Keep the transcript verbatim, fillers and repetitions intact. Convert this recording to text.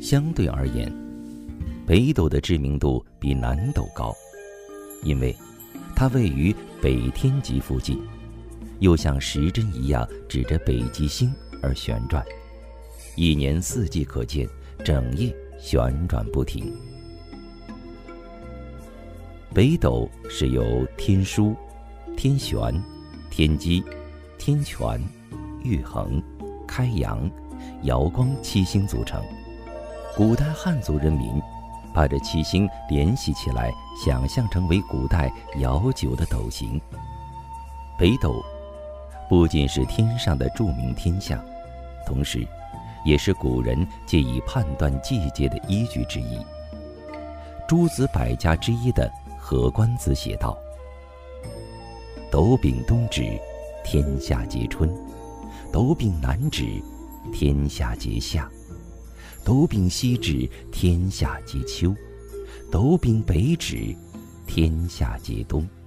相对而言，北斗的知名度比南斗高，因为它位于北天极附近，又像时针一样指着北极星而旋转，一年四季可见，整夜旋转不停。北斗是由天枢、天璇、天机、天权、玉衡、开阳、瑶光七星组成。古代汉族人民把这七星联系起来，想象成为古代遥久的斗形。北斗不仅是天上的著名天象，同时也是古人借以判断季节的依据之一。诸子百家之一的何官子写道：斗柄东指，天下皆春；斗柄南指，天下皆夏；斗柄西指，天下皆秋；斗柄北指，天下皆冬。